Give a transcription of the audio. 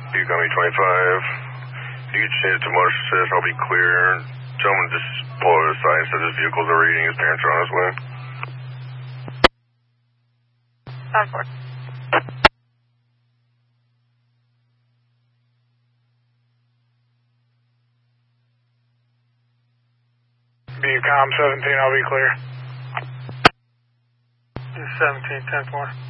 Beacon 25. You can change it to motor success, I'll be clear. Gentlemen, just pull over the side and said this vehicle's overheating, his parents are on his way. 10-4. Beacom 17, I'll be clear. 17, 10-4.